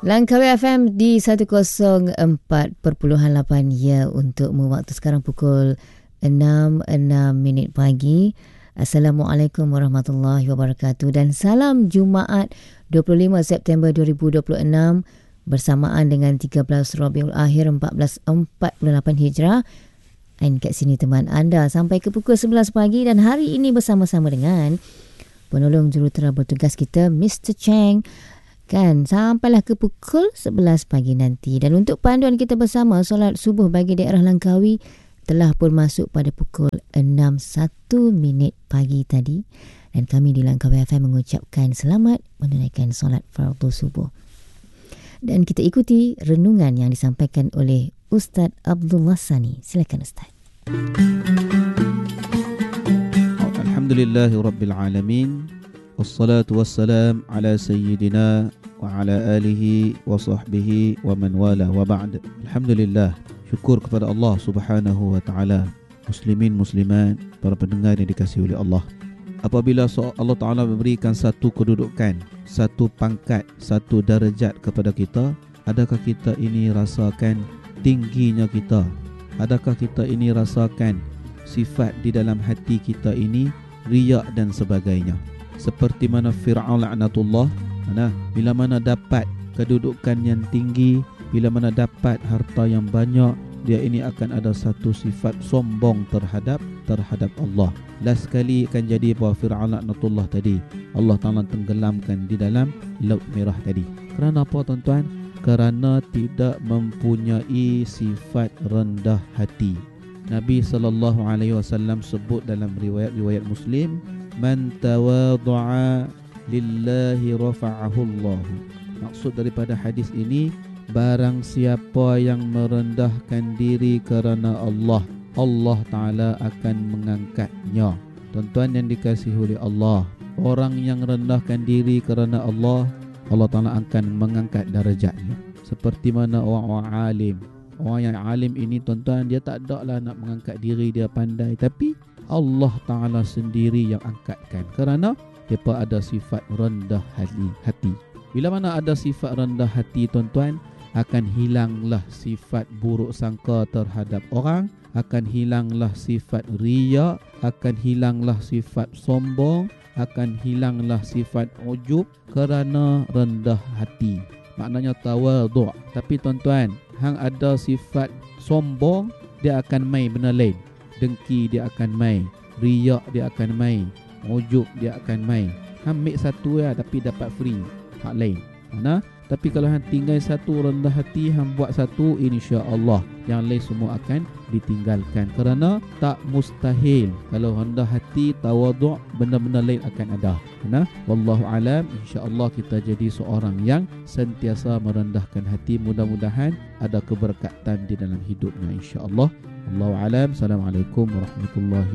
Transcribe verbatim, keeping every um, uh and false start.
Langkawi F M di seratus empat perpuluhan lapan ya untukmu. Waktu sekarang pukul enam enam minit pagi. Assalamualaikum warahmatullahi wabarakatuh dan salam Jumaat dua puluh lima September dua ribu dua puluh enam bersamaan dengan tiga belas Rabiul Akhir seribu empat ratus empat puluh lapan Hijrah. Dan kat sini teman anda sampai ke pukul sebelas pagi dan hari ini bersama-sama dengan penolong jurutera bertugas kita Mister Cheng. Kan, sampailah ke pukul sebelas pagi nanti. Dan untuk panduan kita bersama, solat subuh bagi daerah Langkawi telah pun masuk pada pukul enam satu minit pagi tadi. Dan kami di Langkawi F M mengucapkan selamat menunaikan solat fardu subuh. Dan kita ikuti renungan yang disampaikan oleh Ustaz Abdullah Sani. Silakan Ustaz. Alhamdulillahi Rabbil Alamin. Wassalatu wassalam ala sayyidina wa ala alihi wa sahbihi wa man wala wa ba'd. Alhamdulillah, syukur kepada Allah Subhanahu wa taala. Muslimin muslimat, para pendengar yang dikasihi oleh Allah. Apabila Allah Taala memberikan satu kedudukan, satu pangkat, satu darjat kepada kita, adakah kita ini rasakan tingginya kita? Adakah kita ini rasakan sifat di dalam hati kita ini riak dan sebagainya? Seperti mana Fir'aun laknatullah, mana bila mana dapat kedudukan yang tinggi, bila mana dapat harta yang banyak, dia ini akan ada satu sifat sombong terhadap terhadap Allah. Last sekali akan jadi bahawa Fir'aun laknatullah tadi Allah Ta'ala tenggelamkan di dalam Laut Merah tadi. Kerana apa tuan-tuan? Kerana tidak mempunyai sifat rendah hati. Nabi sallallahu alaihi wasallam sebut dalam riwayat-riwayat Muslim, man tawadhu'a lillahi rafa'ahu Allah. Maksud daripada hadis ini, barang siapa yang merendahkan diri kerana Allah, Allah Ta'ala akan mengangkatnya. Tuan-tuan yang dikasihi oleh Allah, orang yang rendahkan diri kerana Allah, Allah Ta'ala akan mengangkat darjatnya. Seperti mana orang-orang alim. Orang yang alim ini tuan-tuan, dia tak ada lah nak mengangkat diri, dia pandai, tapi Allah Ta'ala sendiri yang angkatkan kerana mereka ada sifat rendah hati, hati. Bila mana ada sifat rendah hati tuan-tuan, akan hilanglah sifat buruk sangka terhadap orang, akan hilanglah sifat riya, akan hilanglah sifat sombong, akan hilanglah sifat ujub kerana rendah hati. Maknanya tawadhu'. Tapi tuan-tuan, hang ada sifat sombong, dia akan mai benda lain. Dengki dia akan mai, riak dia akan mai, ujub dia akan mai. Hang ambil satu ya, tapi dapat free hak lain. Mana? Tapi kalau hang tinggal satu rendah hati, hang buat satu, insya-Allah yang lain semua akan ditinggalkan. Kerana tak mustahil kalau rendah hati, tawadhu', benda-benda lain akan ada. Mana? Wallahu alam, insya-Allah kita jadi seorang yang sentiasa merendahkan hati. Mudah-mudahan ada keberkatan di dalam hidupnya, insya-Allah. Wallahu alam. Assalamualaikum warahmatullahi